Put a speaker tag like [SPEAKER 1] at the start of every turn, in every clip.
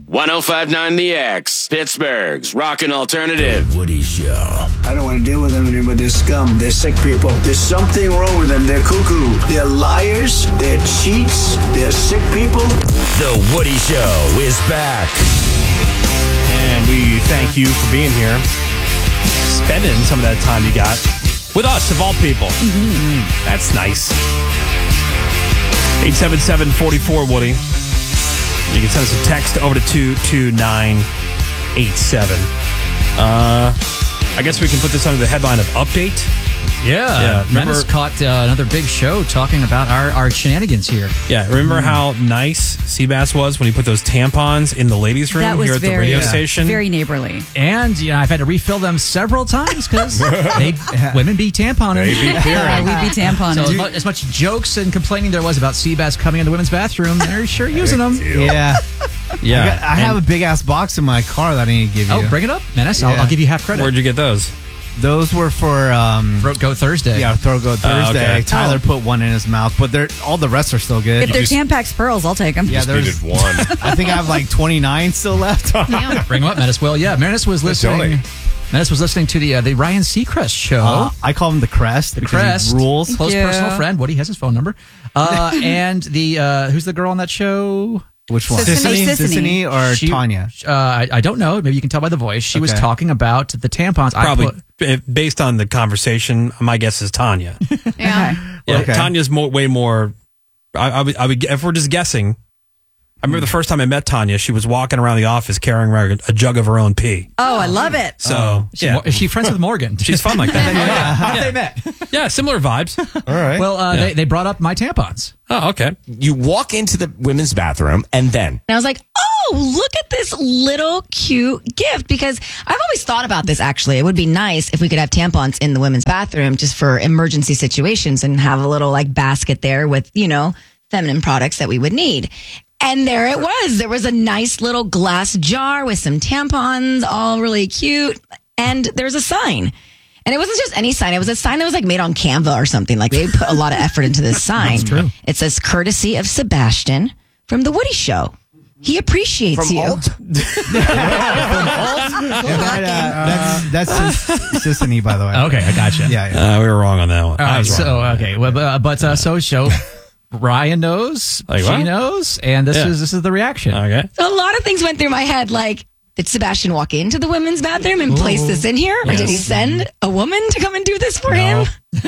[SPEAKER 1] 105.9 The X, Pittsburgh's Rockin' Alternative.
[SPEAKER 2] Woody Show.
[SPEAKER 3] I don't want to deal with them anymore. They're scum. They're sick people. There's something wrong with them. They're cuckoo. They're liars. They're cheats. They're sick people.
[SPEAKER 2] The Woody Show is back.
[SPEAKER 4] And we thank you for being here, spending some of that time you got with us, of all people. That's nice. 877-44-WOODY. You can send us a text over to 22987. I guess we can put this under the headline of Update.
[SPEAKER 5] Yeah. Menace caught another big show talking about our shenanigans here.
[SPEAKER 4] Yeah, remember how nice Seabass was when he put those tampons in the ladies' room here at the radio station?
[SPEAKER 6] Very neighborly.
[SPEAKER 5] And I've had to refill them several times because women be tamponing.
[SPEAKER 4] They be clearing.
[SPEAKER 6] We be tamponing.
[SPEAKER 5] So as much jokes and complaining there was about Seabass coming in the women's bathroom, they're sure using them.
[SPEAKER 7] Yeah.
[SPEAKER 4] Yeah.
[SPEAKER 7] I have a big ass box in my car that I need to give you.
[SPEAKER 5] Oh, bring it up, Menace.
[SPEAKER 7] Yeah.
[SPEAKER 5] I'll give you half credit.
[SPEAKER 4] Where'd you get those?
[SPEAKER 7] Those were for
[SPEAKER 5] Throat Goat Thursday.
[SPEAKER 7] Yeah, Throat Goat Thursday.
[SPEAKER 4] okay.
[SPEAKER 7] Tyler put one in his mouth, but all the rest are still good.
[SPEAKER 6] If they're Tampax pearls, I'll take them.
[SPEAKER 7] Yeah, there's
[SPEAKER 1] one.
[SPEAKER 7] I think I have like 29 still left.
[SPEAKER 5] Bring them up, Menace. Well, yeah, Menace was listening. Menace was listening to the Ryan Seacrest show.
[SPEAKER 7] I call him the Crest.
[SPEAKER 5] The
[SPEAKER 7] because
[SPEAKER 5] Crest.
[SPEAKER 7] he rules.
[SPEAKER 5] Close personal friend. Woody has his phone number. And the who's the girl on that show?
[SPEAKER 7] Which one?
[SPEAKER 6] Sissany
[SPEAKER 7] or Tanya?
[SPEAKER 5] I don't know. Maybe you can tell by the voice. She was talking about the tampons.
[SPEAKER 4] Probably based on the conversation, my guess is Tanya.
[SPEAKER 6] Yeah.
[SPEAKER 4] Yeah,
[SPEAKER 7] Okay.
[SPEAKER 4] Tanya's way more. I would, if we're just guessing. I remember the first time I met Tanya, she was walking around the office carrying around a jug of her own pee.
[SPEAKER 6] Oh, I love it.
[SPEAKER 4] So,
[SPEAKER 5] Is she friends with Morgan?
[SPEAKER 4] She's fun like that.
[SPEAKER 5] How they met?
[SPEAKER 4] Yeah, similar vibes.
[SPEAKER 7] All right.
[SPEAKER 5] Well, they brought up my tampons.
[SPEAKER 4] Oh, okay.
[SPEAKER 2] You walk into the women's bathroom, and then
[SPEAKER 8] And I was like, oh, look at this little cute gift. Because I've always thought about this, actually. It would be nice if we could have tampons in the women's bathroom just for emergency situations and have a little like basket there with, feminine products that we would need. And there it was. There was a nice little glass jar with some tampons, all really cute. And there's a sign. And it wasn't just any sign. It was a sign that was like made on Canva or something. Like they put a lot of effort into this sign.
[SPEAKER 5] That's true.
[SPEAKER 8] It says, courtesy of Sebastian from The Woody Show. He appreciates you.
[SPEAKER 7] That's Sissany, by the way.
[SPEAKER 5] Okay, I gotcha.
[SPEAKER 7] Yeah.
[SPEAKER 4] We were wrong on that one.
[SPEAKER 5] All
[SPEAKER 4] I
[SPEAKER 5] right,
[SPEAKER 4] was wrong.
[SPEAKER 5] so okay, well, so show Ryan knows,
[SPEAKER 4] Like
[SPEAKER 5] she
[SPEAKER 4] what?
[SPEAKER 5] knows, and this is the reaction.
[SPEAKER 4] Okay.
[SPEAKER 8] So a lot of things went through my head, like, did Sebastian walk into the women's bathroom and place this in here? Or did he send a woman to come and do this for him?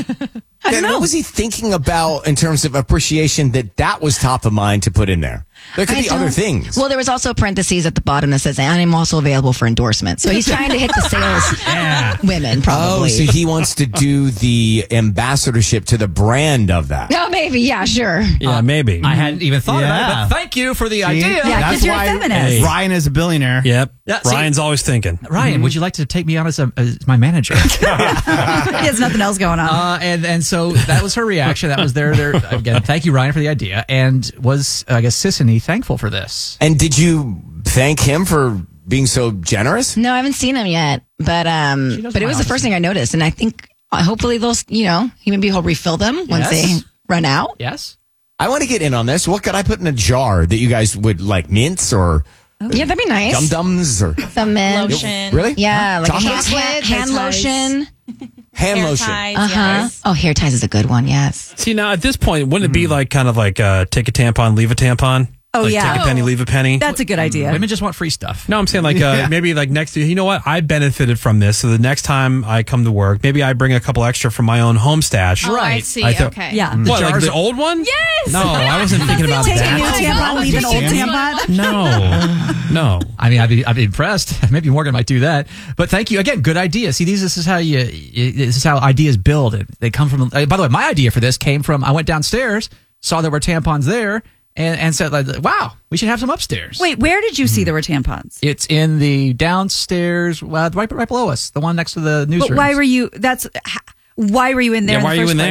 [SPEAKER 8] I don't
[SPEAKER 2] then
[SPEAKER 8] know.
[SPEAKER 2] what was he thinking about in terms of appreciation that was top of mind to put in there? There could be other things.
[SPEAKER 8] Well, there was also parentheses at the bottom that says, and I'm also available for endorsement. So he's trying to hit the sales women, probably.
[SPEAKER 2] Oh, so he wants to do the ambassadorship to the brand of that.
[SPEAKER 8] No, maybe. Yeah, sure.
[SPEAKER 4] Yeah, maybe.
[SPEAKER 5] I hadn't even thought about it,
[SPEAKER 7] Yeah.
[SPEAKER 5] but thank you for the idea.
[SPEAKER 6] Yeah,
[SPEAKER 7] That's
[SPEAKER 6] because you're a
[SPEAKER 7] why
[SPEAKER 6] feminist.
[SPEAKER 7] Ryan is a billionaire.
[SPEAKER 4] Yep.
[SPEAKER 5] Yeah, see-
[SPEAKER 4] Ryan's always thinking.
[SPEAKER 5] Ryan, would you like to take me on as my manager?
[SPEAKER 6] He has nothing else going on.
[SPEAKER 5] And so that was her reaction. That was their again. Thank you, Ryan, for the idea. And was I guess Sissany thankful for this?
[SPEAKER 2] And did you thank him for being so generous?
[SPEAKER 8] No, I haven't seen him yet. But it was the first thing I noticed. And I think hopefully he'll refill them once they run out.
[SPEAKER 5] Yes.
[SPEAKER 2] I want to get in on this. What could I put in a jar that you guys would like, mints or
[SPEAKER 8] Yeah, that'd be nice.
[SPEAKER 2] dum-dums or
[SPEAKER 8] Some mint.
[SPEAKER 9] Lotion.
[SPEAKER 2] really?
[SPEAKER 8] Yeah, like
[SPEAKER 2] Chocolate?
[SPEAKER 8] hand lotion.
[SPEAKER 2] Hand
[SPEAKER 9] Hair
[SPEAKER 2] lotion.
[SPEAKER 9] ties,
[SPEAKER 8] Yes. Oh, hair ties is a good one. Yes.
[SPEAKER 4] See, now at this point, wouldn't it be like kind of like take a tampon, leave a tampon?
[SPEAKER 6] Oh,
[SPEAKER 4] like,
[SPEAKER 6] yeah.
[SPEAKER 4] Take a penny, leave a penny.
[SPEAKER 6] That's a good idea.
[SPEAKER 5] Women just want free stuff.
[SPEAKER 4] No, I'm saying like maybe like next to, you know what? I benefited from this. So the next time I come to work, maybe I bring a couple extra from my own home stash.
[SPEAKER 9] Oh, I see.
[SPEAKER 4] I thought-
[SPEAKER 9] Okay.
[SPEAKER 6] Yeah.
[SPEAKER 4] What, like the old one?
[SPEAKER 9] Yes.
[SPEAKER 4] No, I wasn't thinking about
[SPEAKER 6] Take a new
[SPEAKER 4] that.
[SPEAKER 6] tampon, leave an old tampon.
[SPEAKER 4] No.
[SPEAKER 5] I mean, I'd be impressed. Maybe Morgan might do that. But thank you again. Good idea. See, this is how ideas build. They come from. By the way, my idea for this came from. I went downstairs, saw there were tampons there, and said, like, "Wow, we should have some upstairs."
[SPEAKER 6] Wait, where did you see there were tampons?
[SPEAKER 5] It's in the downstairs, right below us, the one next to the newsroom.
[SPEAKER 6] But why were you? Why were you in there?
[SPEAKER 4] Yeah, why
[SPEAKER 6] in
[SPEAKER 4] are
[SPEAKER 6] the
[SPEAKER 4] you
[SPEAKER 6] first
[SPEAKER 4] in there?
[SPEAKER 6] place?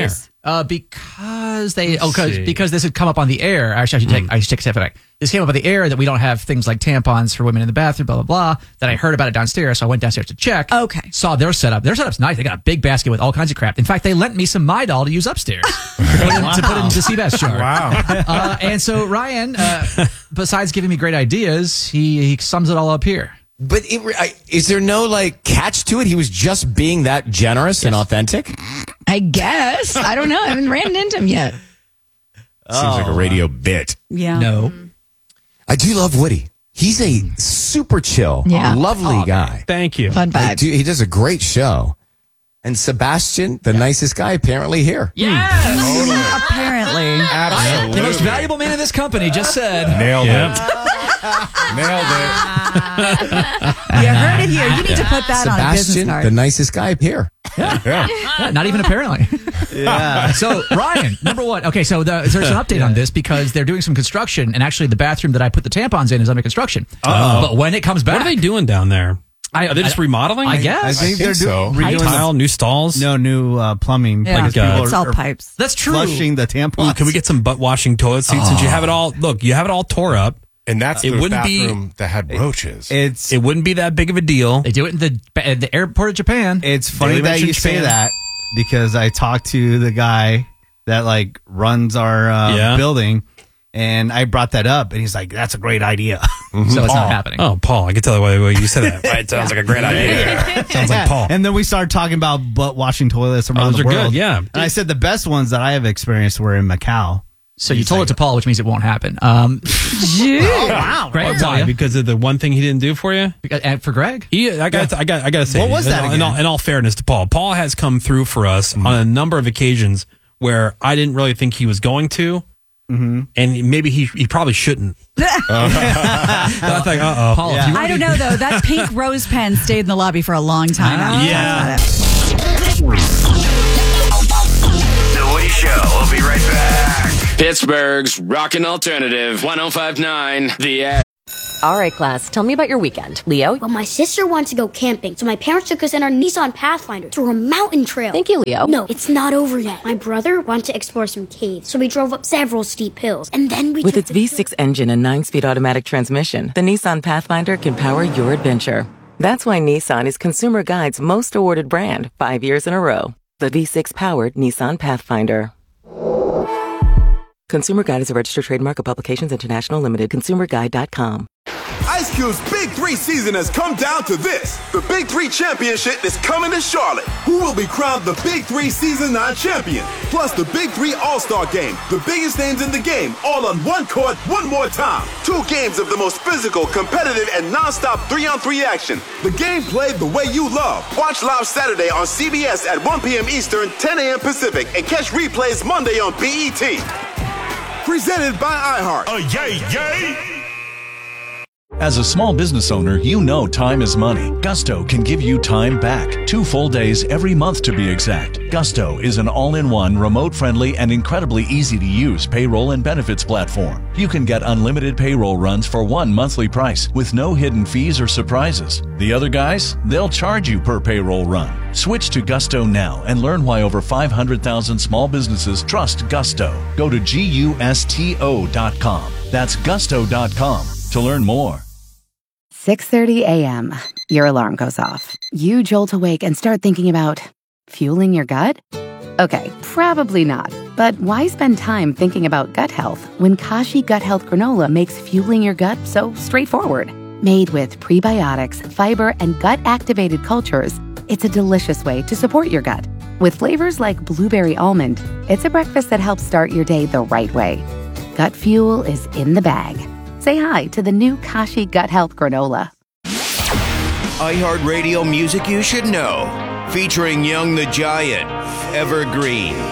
[SPEAKER 5] Because this had come up on the air. Actually, I should take a step back. This came up on the air that we don't have things like tampons for women in the bathroom, blah, blah, blah. Then I heard about it downstairs, so I went downstairs to check.
[SPEAKER 6] Okay.
[SPEAKER 5] Saw their setup. Their setup's nice. They got a big basket with all kinds of crap. In fact, they lent me some Midol to use upstairs to put into the Seabass jar.
[SPEAKER 7] Wow.
[SPEAKER 5] And so Ryan, besides giving me great ideas, he sums it all up here.
[SPEAKER 2] But is there no catch to it? He was just being that generous and authentic.
[SPEAKER 8] I guess. I don't know. I haven't ran into him yet.
[SPEAKER 2] Seems like a radio bit.
[SPEAKER 6] Yeah.
[SPEAKER 5] No.
[SPEAKER 2] I do love Woody. He's a super chill, lovely guy.
[SPEAKER 4] Thank you.
[SPEAKER 8] Fun vibes.
[SPEAKER 2] He does a great show. And Sebastian, the nicest guy, apparently here.
[SPEAKER 5] Yes!
[SPEAKER 6] Apparently.
[SPEAKER 2] Absolutely.
[SPEAKER 5] The most valuable man in this company just said.
[SPEAKER 2] Nailed
[SPEAKER 4] Yep.
[SPEAKER 2] Nailed it.
[SPEAKER 6] You heard it here. You need to put that on a business
[SPEAKER 2] Sebastian,
[SPEAKER 6] card.
[SPEAKER 2] the nicest guy here.
[SPEAKER 5] Yeah, not even apparently.
[SPEAKER 7] Yeah.
[SPEAKER 5] So, Ryan, number one. Okay, so there's an update on this because they're doing some construction, and actually the bathroom that I put the tampons in is under construction. But when it comes back...
[SPEAKER 4] What are they doing down there? Are they just remodeling?
[SPEAKER 5] I guess.
[SPEAKER 7] I think they're
[SPEAKER 2] so.
[SPEAKER 7] doing
[SPEAKER 4] New tile, new stalls?
[SPEAKER 7] No, new plumbing.
[SPEAKER 6] Yeah.
[SPEAKER 7] Because people
[SPEAKER 6] It's all pipes.
[SPEAKER 5] That's true.
[SPEAKER 7] flushing the tampons.
[SPEAKER 4] Ooh, can we get some butt washing toilet seats since you have it all? Look, you have it all tore up.
[SPEAKER 9] And that's
[SPEAKER 4] It
[SPEAKER 9] the
[SPEAKER 4] wouldn't be-
[SPEAKER 9] bathroom that had roaches.
[SPEAKER 7] It
[SPEAKER 4] wouldn't be that big of a deal.
[SPEAKER 5] They do it in the airport of Japan.
[SPEAKER 7] It's funny
[SPEAKER 4] Daily
[SPEAKER 7] that
[SPEAKER 4] mentioned
[SPEAKER 7] you say
[SPEAKER 4] Japan.
[SPEAKER 7] that because I talked to the guy that runs our building, and I brought that up, and he's like, "That's a great idea."
[SPEAKER 5] So it's not happening.
[SPEAKER 4] Oh, Paul, I can tell the way you said that. Right? It sounds like a great idea. Sounds like Paul.
[SPEAKER 7] And then we started talking about butt washing toilets around
[SPEAKER 4] those
[SPEAKER 7] the
[SPEAKER 4] are
[SPEAKER 7] world.
[SPEAKER 4] good, yeah.
[SPEAKER 7] And I said the best ones that I have experienced were in Macau.
[SPEAKER 5] So you told it to Paul, which means it won't happen.
[SPEAKER 7] Wow.
[SPEAKER 5] Greg,
[SPEAKER 4] Why?
[SPEAKER 5] tell you.
[SPEAKER 4] Because of the one thing he didn't do for you?
[SPEAKER 5] And for Greg?
[SPEAKER 4] I got to say.
[SPEAKER 7] What was that
[SPEAKER 4] in
[SPEAKER 7] again?
[SPEAKER 4] all fairness to Paul, Paul has come through for us on a number of occasions where I didn't really think he was going to. And maybe he probably shouldn't. I think,
[SPEAKER 5] Paul, if you
[SPEAKER 6] I don't know, though. That pink rose pen stayed in the lobby for a long time.
[SPEAKER 4] Yeah.
[SPEAKER 3] The Woody Show. We'll be right back.
[SPEAKER 1] Pittsburgh's Rockin' Alternative 105.9 The Edge.
[SPEAKER 10] All right, class, tell me about your weekend. Leo?
[SPEAKER 11] Well, my sister wanted to go camping, so my parents took us in our Nissan Pathfinder to a mountain trail.
[SPEAKER 10] Thank you, Leo.
[SPEAKER 11] No, it's not over yet. My brother wanted to explore some caves, so we drove up several steep hills, and then we
[SPEAKER 10] With
[SPEAKER 11] took
[SPEAKER 10] its V6 engine and 9-speed automatic transmission, the Nissan Pathfinder can power your adventure. That's why Nissan is Consumer Guide's most awarded brand 5 years in a row. The V6-powered Nissan Pathfinder. Consumer Guide is a registered trademark of Publications International Limited. ConsumerGuide.com.
[SPEAKER 12] Ice Cube's Big 3 season has come down to this. The Big 3 Championship is coming to Charlotte. Who will be crowned the Big 3 Season 9 champion? Plus the Big 3 All-Star Game. The biggest names in the game, all on one court, one more time. 2 games of the most physical, competitive, and non-stop 3-on-3 action. The game played the way you love. Watch live Saturday on CBS at 1 p.m. Eastern, 10 a.m. Pacific, and catch replays Monday on BET. Presented by iHeart.
[SPEAKER 13] Yay, yay! As a small business owner, you know time is money. Gusto can give you time back. 2 full days every month to be exact. Gusto is an all-in-one, remote-friendly, and incredibly easy-to-use payroll and benefits platform. You can get unlimited payroll runs for one monthly price with no hidden fees or surprises. The other guys, they'll charge you per payroll run. Switch to Gusto now and learn why over 500,000 small businesses trust Gusto. Go to GUSTO.com. That's gusto.com to learn more.
[SPEAKER 14] 6:30 a.m. Your alarm goes off. You jolt awake and start thinking about fueling your gut? Okay, probably not. But why spend time thinking about gut health when Kashi Gut Health Granola makes fueling your gut so straightforward? Made with prebiotics, fiber, and gut-activated cultures, it's a delicious way to support your gut. With flavors like blueberry almond, it's a breakfast that helps start your day the right way. Gut fuel is in the bag. Say hi to the new Kashi Gut Health Granola.
[SPEAKER 15] iHeartRadio music you should know. Featuring Young the Giant, Evergreen,